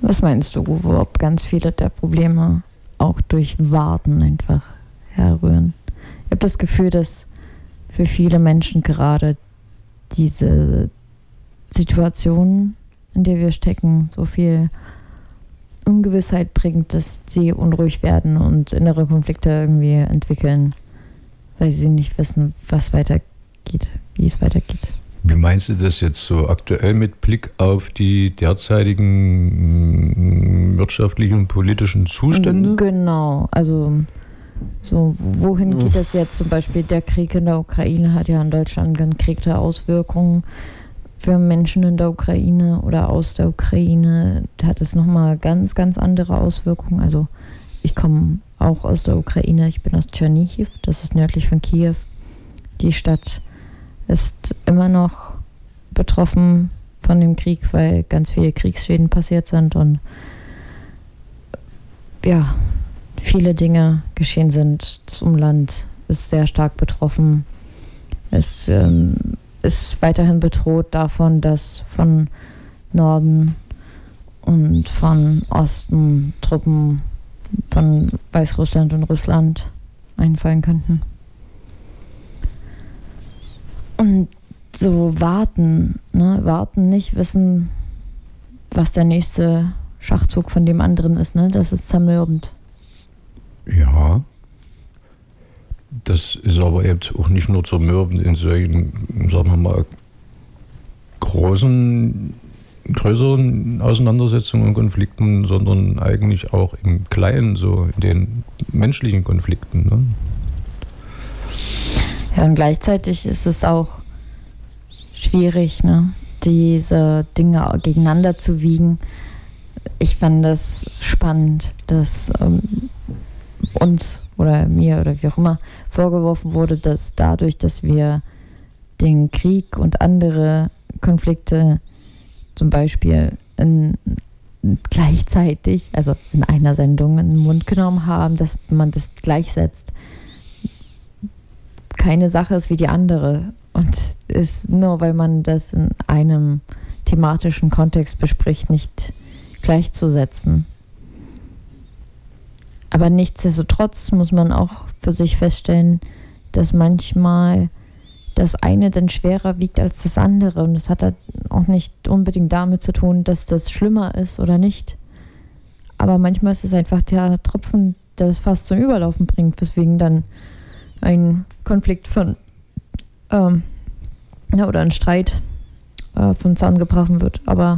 Was meinst du, Uwe, ob ganz viele der Probleme auch durch Warten einfach herrühren? Ich habe das Gefühl, dass für viele Menschen gerade diese Situation, in der wir stecken, so viel Ungewissheit bringt, dass sie unruhig werden und innere Konflikte irgendwie entwickeln, weil sie nicht wissen, was weitergeht, wie es weitergeht. Wie meinst du das jetzt so aktuell mit Blick auf die derzeitigen wirtschaftlichen und politischen Zustände? Genau, also so, wohin geht es jetzt? Zum Beispiel der Krieg in der Ukraine hat ja in Deutschland konkrete Auswirkungen. Für Menschen in der Ukraine oder aus der Ukraine hat es nochmal ganz, ganz andere Auswirkungen. Also ich komme auch aus der Ukraine, ich bin aus Tschernichiw, das ist nördlich von Kiew. Die Stadt ist immer noch betroffen von dem Krieg, weil ganz viele Kriegsschäden passiert sind und ja, viele Dinge geschehen sind. Das Umland ist sehr stark betroffen. Es ist weiterhin bedroht davon, dass von Norden und von Osten Truppen von Weißrussland und Russland einfallen könnten. Und so warten, nicht wissen, was der nächste Schachzug von dem anderen ist, das ist zermürbend. Ja, das ist aber eben auch nicht nur zermürbend in solchen, sagen wir mal, größeren Auseinandersetzungen und Konflikten, sondern eigentlich auch im Kleinen, so in den menschlichen Konflikten. Ne? Ja, und gleichzeitig ist es auch schwierig, diese Dinge gegeneinander zu wiegen. Ich fand das spannend, dass uns oder mir oder wie auch immer vorgeworfen wurde, dass dadurch, dass wir den Krieg und andere Konflikte zum Beispiel gleichzeitig, also in einer Sendung in den Mund genommen haben, dass man das gleichsetzt. Keine Sache ist wie die andere und ist nur, weil man das in einem thematischen Kontext bespricht, nicht gleichzusetzen. Aber nichtsdestotrotz muss man auch für sich feststellen, dass manchmal das eine dann schwerer wiegt als das andere. Und das hat halt auch nicht unbedingt damit zu tun, dass das schlimmer ist oder nicht. Aber manchmal ist es einfach der Tropfen, der das Fass zum Überlaufen bringt, weswegen dann ein Konflikt oder ein Streit von Zaun gebrochen wird. Aber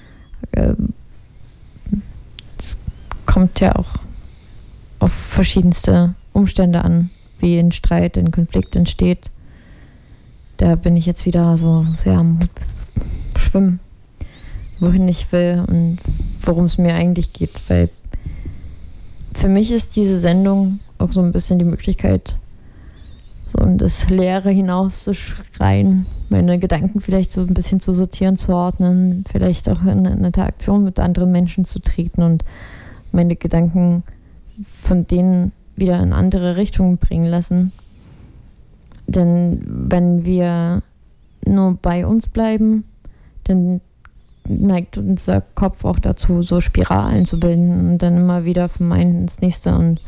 es kommt ja auch auf verschiedenste Umstände an, wie ein Streit, ein Konflikt entsteht. Da bin ich jetzt wieder so sehr am Schwimmen, wohin ich will und worum es mir eigentlich geht. Weil für mich ist diese Sendung auch so ein bisschen die Möglichkeit, so in das Leere hinauszuschreien, meine Gedanken vielleicht so ein bisschen zu sortieren, zu ordnen, vielleicht auch in eine Interaktion mit anderen Menschen zu treten und meine Gedanken von denen wieder in andere Richtungen bringen lassen. Denn wenn wir nur bei uns bleiben, dann neigt unser Kopf auch dazu, so Spiralen zu bilden und dann immer wieder vom einen ins nächste. Und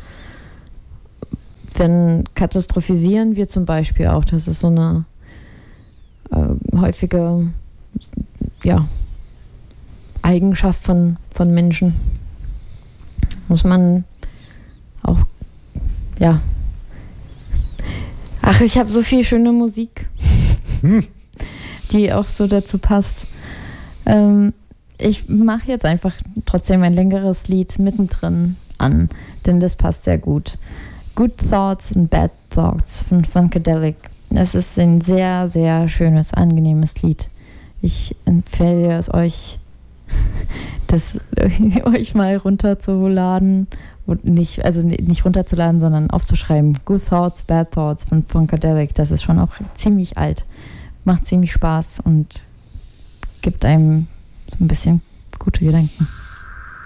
dann katastrophisieren wir zum Beispiel auch. Das ist so eine häufige Eigenschaft von Menschen. Muss man auch, ich habe so viel schöne Musik, die auch so dazu passt. Ich mache jetzt einfach trotzdem ein längeres Lied mittendrin an, denn das passt sehr gut. Good Thoughts and Bad Thoughts von Funkadelic. Es ist ein sehr, sehr schönes, angenehmes Lied. Ich empfehle es euch, das euch mal runterzuladen. Und nicht runterzuladen, sondern aufzuschreiben. Good Thoughts, Bad Thoughts von Funkadelic. Das ist schon auch ziemlich alt. Macht ziemlich Spaß und gibt einem so ein bisschen gute Gedanken.